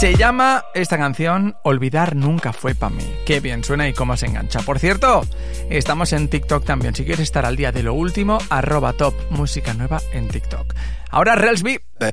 Se llama esta canción Olvidar nunca fue pa' mí. Qué bien suena y cómo se engancha. Por cierto, estamos en TikTok también. Si quieres estar al día de lo último, @top música nueva en TikTok. Ahora Relsby.